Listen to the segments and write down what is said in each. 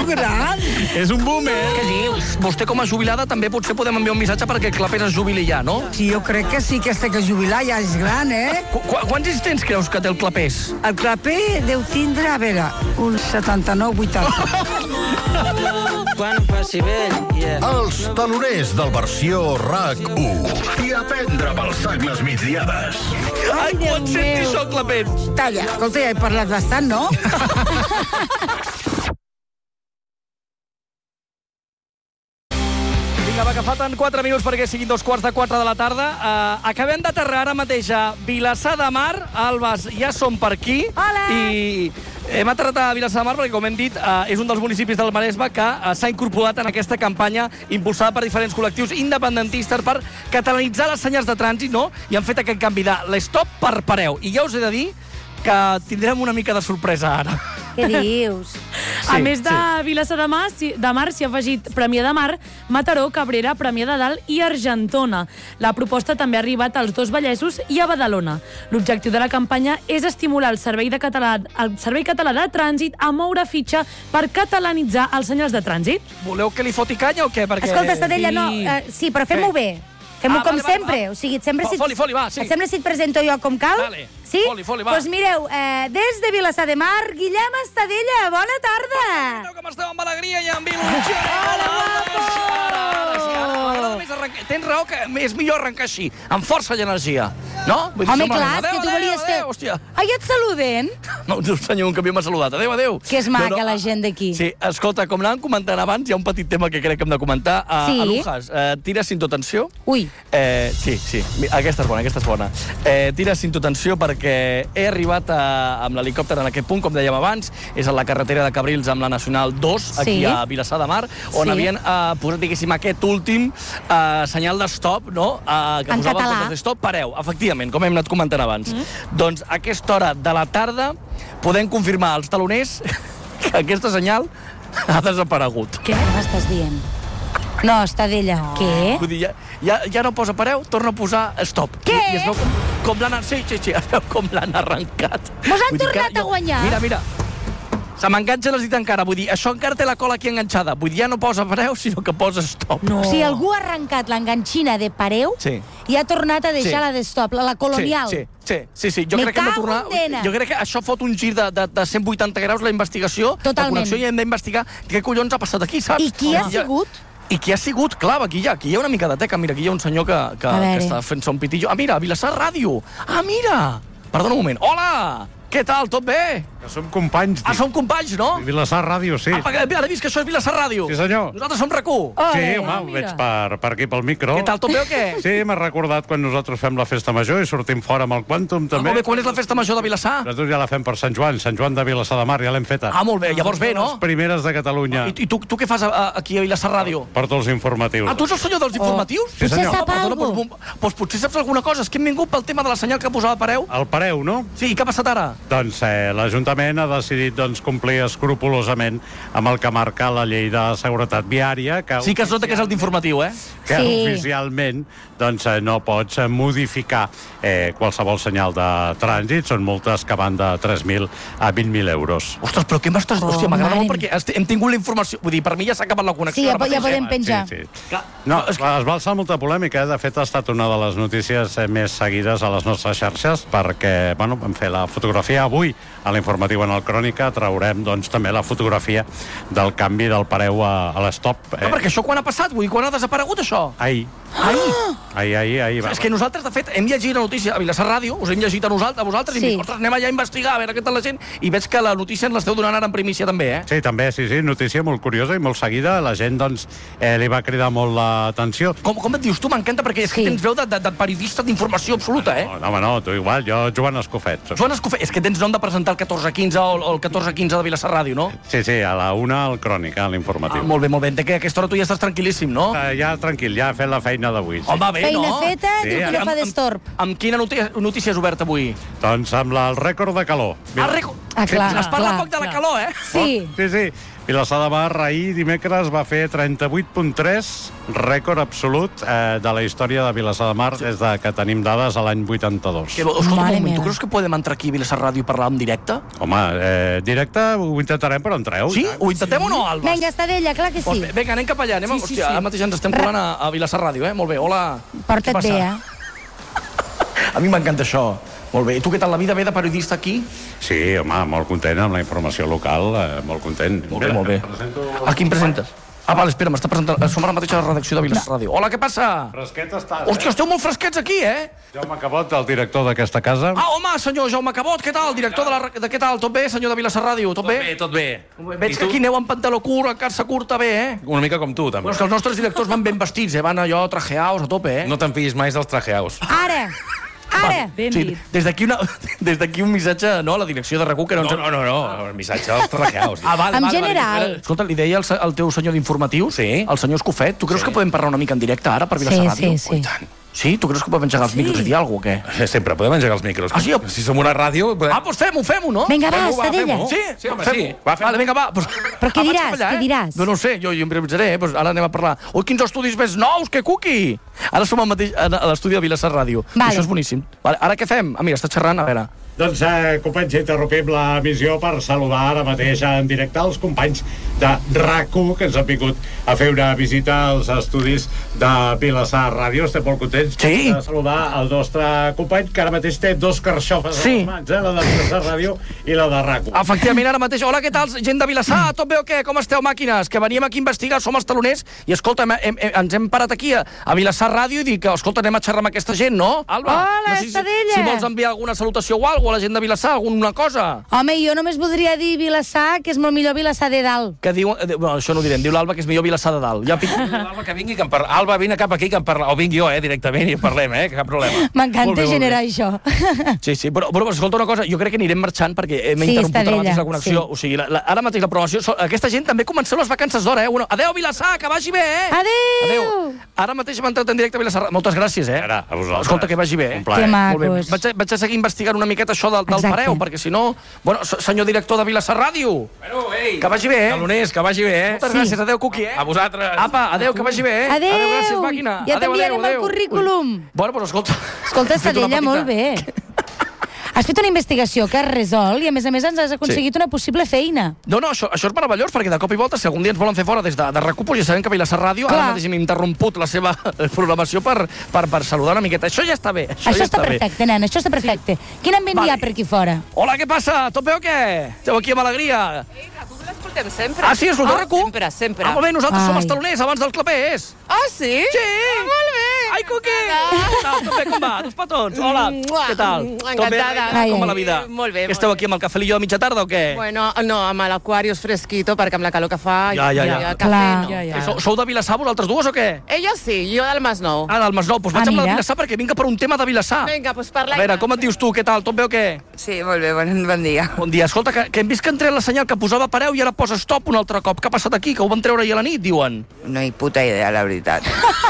gran. És un boomer. Què dius? Vostè com a jubilada també potser podem enviar un missatge perquè Clapés es jubili ja, no? Sí, jo crec que sí, que este que jubilar ja és gran, Quants anys tens creus que té el Clapés? El Clapé deu tindre, a veure, uns 79, 80. Quan em faci vell, Els taloners del versió RAC1. I aprendre pels sagles migdiades. Ai, quan senti això, Clapés? Talla, escolta, ja he parlat bastant, no? Vinga, va, que falten 4 minuts perquè siguin 3:45 de la tarda. Acabem d'aterrar ara mateix a Vilassar de Mar. Albes, ja som per aquí. Hola! I hem aterrat a Vilassar de Mar perquè, com hem dit, és un dels municipis del Maresme que s'ha incorporat en aquesta campanya impulsada per diferents col·lectius independentistes per catalanitzar les senyals de trànsit, no? I han fet aquest canvi de l'stop per pareu. I ja us he de dir que tindrem una mica de sorpresa ara. Què dius? A més de Vilassar de Mar s'hi ha afegit Premià de Mar, Mataró, Cabrera, Premià de Dalt i Argentona. La proposta també ha arribat als dos Vallesos i a Badalona. L'objectiu de la campanya és estimular el Servei Català de Trànsit a moure fitxa per catalanitzar els senyals de trànsit. Voleu que li foti canya o què? Perquè... Escolta, Estadella, no, sí, però fem-ho bé. Fem-ho com sempre. O sigui, sempre Foli, va, sí. Et sembla si et presento jo com cal? Vale. Sí? Foli, va. Doncs mireu, des de Vilassar de Mar, Guillem Estadella, bona tarda! Com esteu amb alegria i amb il·lusió? Hola, tens raó que és millor arrencar així, amb força i energia, no? Home, clar, és que tu volies fer... Hòstia. Ai, et saluden? No, un senyor, un camió m'ha saludat. Adéu. Que és maca la gent d'aquí. Sí, escolta, com anàvem comentant abans, hi ha un petit tema que crec que hem de comentar. Sí? Alujas, tira cinto tensió. Ui. Sí, aquesta és bona. Tira cinto tensió perquè he arribat amb l'helicòpter en aquest punt, com dèiem abans, és a la carretera de Cabrils amb la Nacional 2, aquí a Vilassar de Mar, on havien posat, diguéssim, aquest últim senyal d'estop, no? Que en posava català. Stop, pareu, efectivament, com hem anat comentant abans. Doncs a aquesta hora de la tarda podem confirmar als taloners que aquesta senyal ha desaparegut. Què m'estàs dient? No, Estadella. Què? Vull dir, ja no posa pareu, torna a posar stop. Què? I es veu com l'han... Sí, es veu com l'han arrencat. Mos han tornat a guanyar. Mira. Se m'enganxa les dit encara. Vull dir, això encara té la cola aquí enganxada. Vull dir, ja no posa pareu, sinó que posa stop. No. O sigui, algú ha arrencat l'enganxina de pareu i ha tornat a deixar la de stop, la colonial. Sí. Jo crec que hem de tornar... Jo crec que això fot un gir de 180 graus la investigació. Totalment. La connexió, i hem d'investigar què collons ha passat aquí, saps? I qui ha sigut? I qui ha sigut? Clar, aquí hi ha una mica de teca. Mira, aquí hi ha un senyor que està fent-se un pitillo. Ah, mira, Vilassar Ràdio. Ah, mira! Perdona un moment. Hola! Què tal? Tot bé? Que som companys. Som companys, no? Vilassar Ràdio, sí. Ara he vist que això és Vilassar Ràdio. Sí, senyor. Nosaltres som RAC1. Sí, home, ho veig per aquí, pel micro. Què tal, tot bé o què? Sí, m'ha recordat quan nosaltres fem la festa major i sortim fora amb el Quantum, també. Molt bé, quan és la festa major de Vilassar? Nosaltres ja la fem per Sant Joan de Vilassar de Mar, ja l'hem feta. Ah, molt bé, llavors bé, no? Les primeres de Catalunya. I tu què fas aquí a Vilassar Ràdio? Porto els informatius. Ah, tu ets el senyor dels informatius? Sí, senyor. Potser sap alguna cosa. Doncs potser saps alguna cosa. És que hem vingut pel tema de la senyal que posava pareu. El pareu, no? Sí, i què ha passat ara? Doncs l'Ajuntament ha decidit complir escrupolosament amb el que marca la llei de seguretat viària. Sí que es nota que és el d'informatiu, Que oficialment no pots modificar qualsevol senyal de trànsit. Són multes que van de 3.000 a 20.000 euros. Ostres, però què m'estàs... Hòstia, m'agrada molt perquè hem tingut la informació. Vull dir, per mi ja s'ha acabat la connexió. Sí, ja podem penjar. Sí. No, es va alçar molta polèmica. De fet, ha estat una de les notícies més seguides a les nostres xarxes perquè, vam fer la fotografia avui a l'informatiu en el Crònica. Traurem, també la fotografia del canvi del pareu a l'estop. Perquè això quan ha passat? Vull dir, quan ha desaparegut això? Ahir. És que nosaltres, de fet, hem llegit la notícia a Vilassar Ràdio, us hem llegit a vosaltres, i ostres, anem allà a investigar, a veure què tal la gent, i veig que la notícia ens l'esteu donant ara en primícia també, Sí, també, sí, notícia molt curiosa i molt seguida. La gent, li va cridar molt l'atenció. Com et dius tu? M'encanta, perquè és que tens veu de periodista d'informació absoluta, No, tu igual, jo Joan Escofet. Joan Escofet, és que tens nom de presentar el 14-15 o el 14-15 de Vilassar Ràdio, no? Sí, a la 1 al Crònica, a l'informatiu. Molt bé, entenc que a aquesta hora tu ja estàs tranquil·líssim, no? Ja tranquil, ja he fet la feina d'avui. Home, bé, no? Feina feta, diu que no fa d'estorb. Amb quina notícia has obert avui? Doncs amb el rècord de calor. Clar. Es parla poc de la calor, Sí. Sí. Vilassar de Mar ahir dimecres va fer 38.3, rècord absolut de la història de Vilassar de Mar des que tenim dades a l'any 82. Escolta, un moment, tu creus que podem entrar aquí a Vilassar Ràdio i parlar en directe? Home, directe ho intentarem, però entreu. Sí? Ho intentem o no, Alba? Vinga, Estadella, clar que sí. Vinga, anem cap allà. Hòstia, ara mateix ens estem colant a Vilassar Ràdio, Molt bé, hola. Porta't bé, A mi m'encanta això. Molt bé. I tu què tal, la vida ve de periodista aquí? Sí, home, molt content amb la informació local, molt content. Molt bé. A qui em presentes? Vale, espera, m'està presentant. Som ara mateix a la redacció de Vilassar Ràdio. Hola, què passa? Fresquet estàs, Hòstia, esteu molt fresquets aquí, Jaume Cabot, el director d'aquesta casa. Home, senyor Jaume Cabot, què tal? Director de què tal? Tot bé, senyor de Vilassar Ràdio? Tot bé? Tot bé. Veig que aquí aneu amb pantaló curt, amb calça curta, bé, Una mica com tu, també. Però és que els nostres directors van ben vestits, van allò trajeaus a tope, No te'n fiïs mai dels trajeaus. Ara! Ben Sí, dit. des d'aquí un missatge, no, a la direcció de RAC1, que no ens... No, el missatge dels trajeaus. En general. Escolta, li deia el teu senyor d'informatius, Sí. el senyor Escofet, tu creus que podem parlar una mica en directe ara per Vilassar Ràdio? Sí. Sí? Tu creus que podem engegar els micros i dir alguna cosa o què? Sempre podem engegar els micros. Ah, sí? Si som una ràdio... Podem... Doncs fem-ho, no? Vinga, va, Estadella. Sí, home, fem-ho. sí. Va, fem-ho. Vale, vinga, va. Però què diràs, què diràs? No ho sé, jo improvisaré, ara anem a parlar. Ui, quins estudis més nous, que cuqui! Ara som a l'estudi de Vilassar Ràdio. Vale. Això és boníssim. Vale, ara què fem? Mira, està xerrant, a veure. Doncs, companys, interrompim l'emissió per saludar ara mateix en directe els companys de RAC1 que ens han vingut a fer una visita als estudis de Vilassar Ràdio. Estem molt contents de saludar el nostre company, que ara mateix té dos carxofes a les mans, la de Vilassar Ràdio i la de RAC1. Efectivament, ara mateix. Hola, què tal, gent de Vilassar? Tot bé o què? Com esteu, màquines? Que veníem aquí a investigar, som els taloners, i escolta, ens hem parat aquí a Vilassar Ràdio i dic que, escolta, anem a xerrar amb aquesta gent, no? Alba? Hola, no sé Estadella. si vols enviar alguna salutació o alguna cosa a la gent de Vilassar, alguna cosa? Home, jo només voldria dir Vilassar, que és molt millor Vilassar de Dalt. Que diu... No, això no ho direm. Diu l'Alba que és millor Vilassar de Dalt. Ja Alba, que vingui, que en parla. Alba, vine cap aquí, que en parla. O vinc jo, directament, i en parlem, que cap problema. M'encanta generar això. Sí, però escolta una cosa, jo crec que anirem marxant perquè hem interromput ara mateix la connexió. O sigui, ara mateix la programació... Aquesta gent també comenceu les vacances d'hora, Bueno, adeu, Vilassar, que vagi bé, Adeu! Ara mateix hem entrat en directe a Vilassar. Moltes gràcies, Ara, a vosaltres. Escolta, que vagi bé, Un plaer. Que macos. Vaig a seguir investigant una miqueta això del pareu, perquè si no... Bueno, senyor director de Vilassar Ràdio, que vagi bé, Taloners, que vagi bé, Moltes gràcies, adeu, Cuqui, A vosaltres. Apa, adeu, que vagi bé, Adeu! Adeu, gràcies, màquina. Ja t'enviarem el currículum. Bueno, doncs escolta... Escolta, Has fet una Estadella, petita- molt bé. Has fet una investigació que has resolt i, a més, ens has aconseguit una possible feina. No, això és meravellós, perquè de cop i volta, si algun dia ens volen fer fora des de RAC1, doncs ja sabem que Vilassar Ràdio ara mateix hem interromput la seva programació per saludar una miqueta. Això ja està bé. Això està perfecte, nen, això està perfecte. Quin ambient hi ha per aquí fora? Hola, què passa? Tot bé o què? Esteu aquí amb alegria? L'escoltem sempre. Ah, sí, escolteu RAC1? Sempre. Ah, molt bé, nosaltres som els taloners, abans dels clapers. Ah, sí? Sí! Molt bé. Ai, Cuqui! Què tal? Tot bé, com va? Dos petons. Hola, què tal? Tot bé? Encantada. Com va la vida? Molt bé. Que esteu aquí amb el cafelillo de mitja tarda o què? Bueno, no, amb l'Aquarius fresquito, perquè amb la calor que fa... Ja. Cafè, Clar. no. Sou de Vilassar, vosaltres dues o què? Ella sí, jo del Masnou. Ah, del Masnou. Doncs vaig amb la de mira. Vilassar perquè vinc per un tema de Vilassar. Vinga, doncs parla. A veure, com et dius tu? Què tal? Tot bé o què? Sí, molt bé, bon dia. Bon dia. Escolta, que hem vist que han tret la senyal que posava pareu i ara posa stop un altre cop. Què ha passat aquí? Que ho van treure ahir a la nit, diuen. No hi puta idea, la veritat.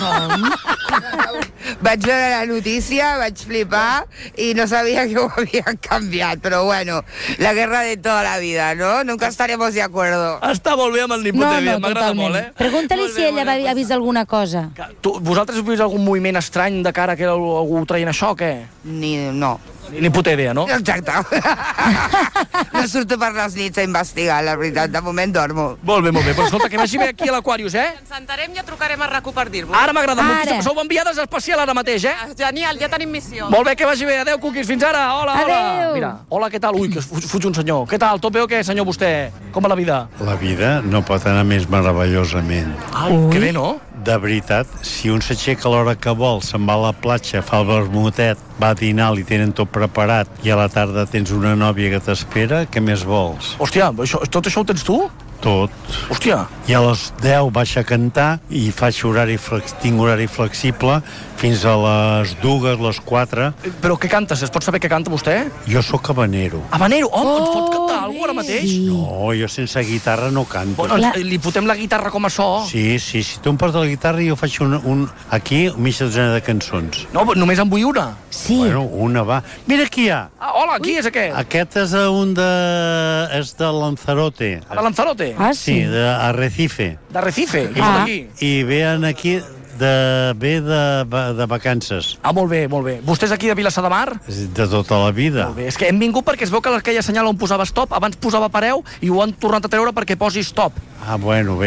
Vaig veure la notícia, vaig flipar i no sabia que ho havien canviat, però bueno, la guerra de toda la vida, ¿no? Nunca estaremos de acuerdo. Està molt bé amb el Nipote, m'agrada molt, Pregunta-li si ella ha vist alguna cosa. Vosaltres heu vist algun moviment estrany de cara que algú traient això o què? No. Ni puta idea, no? Exacte. No surto per les nits a investigar, la veritat, de moment dormo. Molt bé, però escolta, que vagi bé aquí a l'Aquarius, Ens sentarem i ja trucarem a RAC1 per dir-vos. Ara m'agrada moltíssim. Sou enviades especial ara mateix, Genial, ja tenim missió. Molt bé, que vagi bé. Adéu, Cuquis, fins ara. Hola. Adéu. Mira, hola, què tal? Ui, que fuig un senyor. Què tal? Tot bé o què, senyor, vostè? Com va la vida? La vida no pot anar més meravellosament. Ai, que bé, no? De veritat, si un s'aixeca a l'hora que vol, se'n va a la platja, fa el vermutet, va a dinar, li tenen tot preparat, i a la tarda tens una nòvia que t'espera, què més vols? Hòstia, tot això ho tens tu? Tot. Hòstia. I a les 10 baix a cantar i tinc horari flexible fins a les 2, les 4. Però què cantes? Es pot saber què canta vostè? Jo sóc habanero. Habanero? Ens pot cantar alguna cosa ara mateix? Sí. No, jo sense guitarra no canto. Bueno, li fotem la guitarra com a so. Sí, si tu em portes la guitarra jo faig aquí mitja dotzena de cançons. No, només en vull una. Sí. Bueno, una va. Mira qui hi ha. Hola, qui és aquest? Aquest és és de Lanzarote. De Lanzarote? Sí, d'Arrecife. D'Arrecife? Qui és aquí? I venen aquí de vacances. Molt bé, molt bé. Vostè és aquí de Vilassar de Mar? De tota la vida. Molt bé. És que hem vingut perquè es veu que aquella senyal on posava stop abans posava pareu i ho han tornat a treure perquè posi stop. Bueno, bé.